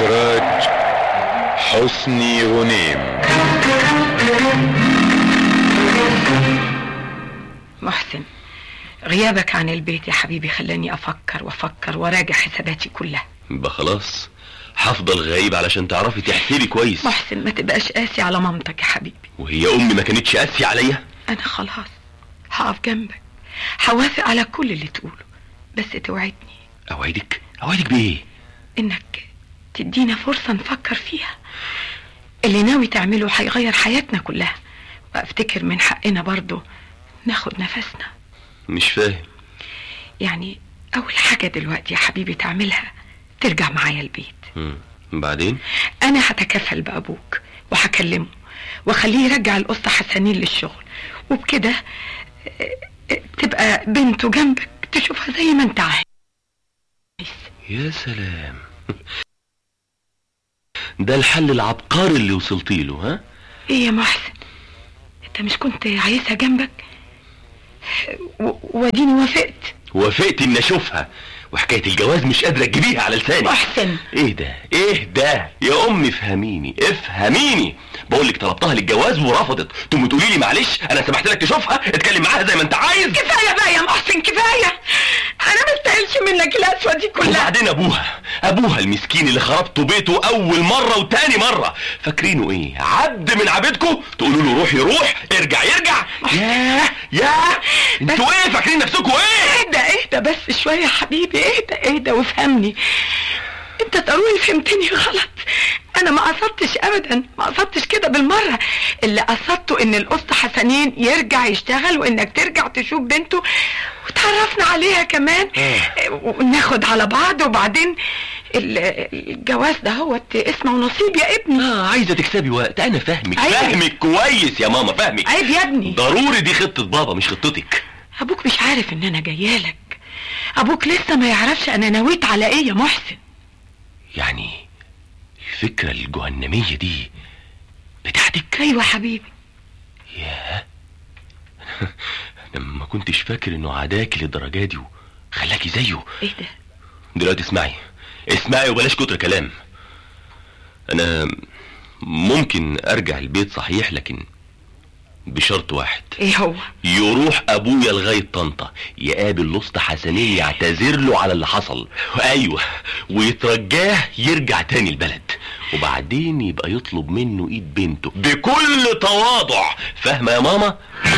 إخراج حسني غنيم. محسن، غيابك عن البيت يا حبيبي خلاني أفكر وراجع حساباتي كلها. يبقى خلاص هفضل غايب علشان تعرفي تحسبي كويس. محسن، ما تبقاش قاسي على مامتك يا حبيبي. وهي أمي ما كانتش قاسية عليا؟ أنا خلاص هقف جنبك، هوافق على كل اللي تقوله، بس توعدني. أوعدك بإيه؟ إنك تدينا فرصة نفكر فيها. اللي ناوي تعمله هيغير حياتنا كلها، وأفتكر من حقنا برضو ناخد نفسنا. مش فاهم. يعني أول حاجة دلوقتي يا حبيبي تعملها ترجع معايا البيت. بعدين؟ أنا هتكفل بأبوك وهكلمه وخليه يرجع القسط حسنين للشغل، وبكده تبقى بنته جنبك تشوفها زي ما انت عايز. يا سلام، ده الحل العبقري اللي وصلتي له. ها ايه يا محسن، انت مش كنت عايزها جنبك؟ وديني وافقت اني اشوفها، وحكاية الجواز مش قادرة تجيبيها على لساني. محسن، ايه ده يا امي، افهميني. بقولك طلبتها للجواز ورفضت، تقومي تقولي لي معلش انا سمحت لك تشوفها، اتكلم معاها زي ما انت عايز. كفايه بقى يا محسن، كفايه. انا ما استاهلش منك القسوه دي كلها. وبعدين ابوها المسكين اللي خربتوا بيته اول مره وتاني مره، فاكرينه ايه؟ عبد من عبيدكم؟ تقولوا له روح ارجع. ياه انتوا ايه فاكرين نفسكم ايه؟ اهدى بس شويه يا حبيبي، اهدى وافهمني. انت ضروري فهمتني غلط. انا ما قصدتش ابدا، ما قصدتش كده بالمره. اللي قصدته ان القسط حسنين يرجع يشتغل، وانك ترجع تشوف بنته وتعرفنا عليها كمان، وناخد على بعض، وبعدين الجواز ده هو اسمه ونصيب يا ابني. عايزه تكسبي وقت. انا فاهمك كويس يا ماما، فاهمك. عيب يا ابني، ضروري دي خطه بابا مش خطتك. ابوك مش عارف ان انا جايالك. ابوك لسه ما يعرفش انا نويت على ايه يا محسن. يعني الفكرة الجهنمية دي بتاعتك؟ ايوه حبيبي. ياه، انا ما كنتش فاكر انه عداكي للدرجة دي وخلاكي زيه. ايه ده؟ دلوقتي اسمعي وبلاش كتر كلام. انا ممكن ارجع البيت صحيح، لكن بشرط واحد. ايه هو؟ يروح ابويا لغاية طنطا يقابل الاسطى حسنين، يعتذر له على اللي حصل، ايوه، ويترجاه يرجع تاني البلد، وبعدين يبقى يطلب منه ايد بنته بكل تواضع. فاهمة يا ماما؟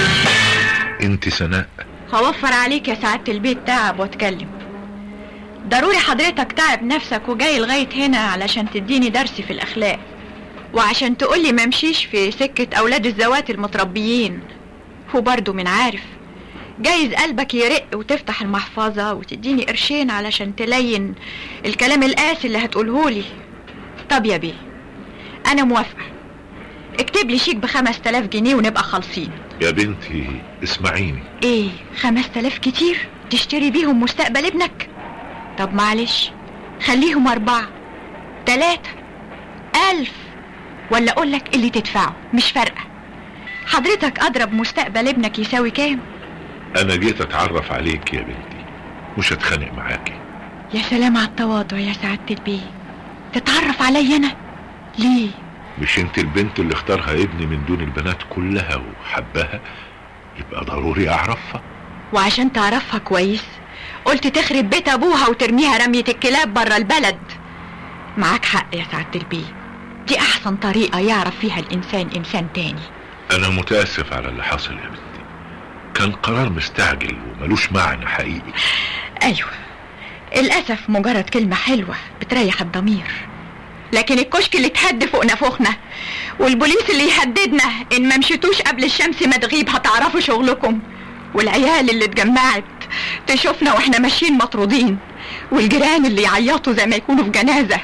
انت سناء، هوفر عليك يا سعادة البيت تعب واتكلم. ضروري حضرتك تعب نفسك وجاي لغاية هنا علشان تديني درس في الاخلاق، وعشان تقولي ما مشيش في سكة اولاد الزوات المتربيين. وبرضو من عارف جايز قلبك يرق وتفتح المحفظة وتديني قرشين علشان تلين الكلام القاسي اللي هتقولهولي. طب يا بيه، انا موافقة، اكتب لي شيك ب5000 جنيه ونبقى خالصين. يا بنتي اسمعيني. ايه 5000 كتير تشتري بيهم مستقبل ابنك؟ طب معلش خليهم 4 3 1000، ولا اقولك اللي تدفعه مش فارقة. حضرتك اضرب مستقبل ابنك يساوي كام؟ انا جيت اتعرف عليك يا بنتي، مش هتخانق معاكي. يا سلام على التواضع يا سعادة البيه، تتعرف علي انا ليه؟ مش انت البنت اللي اختارها ابني من دون البنات كلها وحبها، يبقى ضروري اعرفها. وعشان تعرفها كويس قلت تخرب بيت ابوها وترميها رمية الكلاب برا البلد. معاك حق يا سعادة البيه، دي احسن طريقة يعرف فيها الانسان انسان تاني. انا متأسف على اللي حصل يا بنتي، كان قرار مستعجل وملوش معنى حقيقي. ايوه الاسف مجرد كلمة حلوة بتريح الضمير، لكن الكشك اللي اتهد فوق نافوخنا والبوليس اللي يهددنا ان ما مشيتوش قبل الشمس ما تغيب هتعرفوا شغلكم، والعيال اللي اتجمعت تشوفنا واحنا ماشيين مطرودين، والجيران اللي يعيطوا زي ما يكونوا في جنازة،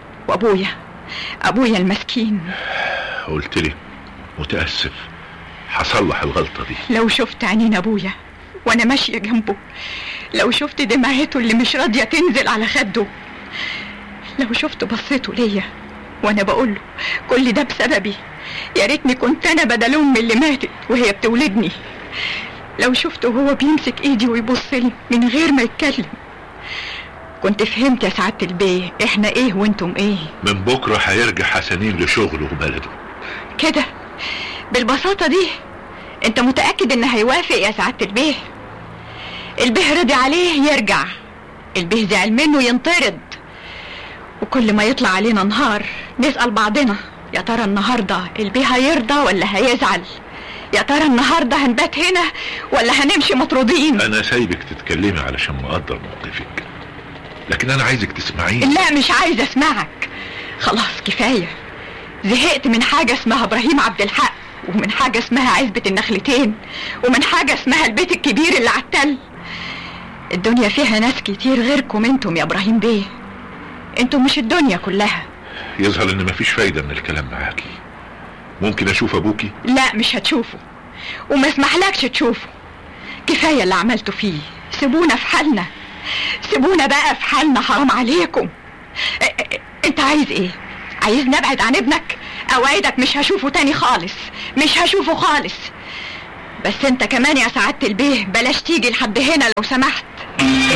وابويا المسكين. قلت لك متأسف، هصلح الغلطة دي. لو شفت عينين ابويا وانا ماشية جنبه، لو شفت دمعته اللي مش راضية تنزل على خده، لو شفت بصيته ليا وانا بقوله كل ده بسببي، يا ريتني كنت انا بدل امي اللي ماتت وهي بتولدني، لو شفته وهو بيمسك ايدي ويبص لي من غير ما يتكلم، كنت فهمت يا سعادة البيه احنا ايه وانتم ايه. من بكرة هيرجع حسنين لشغله وبلده كده بالبساطة دي؟ انت متأكد ان هيوافق يا سعادة البيه؟ البيه رضي عليه يرجع، البيه زعل منه ينطرد، وكل ما يطلع علينا نهار نسأل بعضنا يا ترى النهاردة البيه هيرضى ولا هيزعل؟ يا ترى النهاردة هنبات هنا ولا هنمشي مطرودين؟ انا سايبك تتكلمي علشان مقدر موقفك، لكن انا عايزك تسمعيني. لا مش عايز اسمعك، خلاص كفاية. زهقت من حاجة اسمها ابراهيم عبد الحق، ومن حاجة اسمها عزبة النخلتين، ومن حاجة اسمها البيت الكبير اللي على التل. الدنيا فيها ناس كتير غيركم انتم يا ابراهيم بيه، انتم مش الدنيا كلها. يظهر ان مفيش فايدة من الكلام معاكي. ممكن اشوف ابوكي؟ لا مش هتشوفه، وما اسمحلكش تشوفه. كفاية اللي عملته فيه، سيبونا في حالنا، سيبونا بقى في حالنا، حرام عليكم. انت عايز ايه؟ عايز نبعد عن ابنك؟ اوعدك مش هشوفه تاني خالص، مش هشوفه خالص. بس انت كمان يا سعادة البيه بلاش تيجي لحد هنا لو سمحت.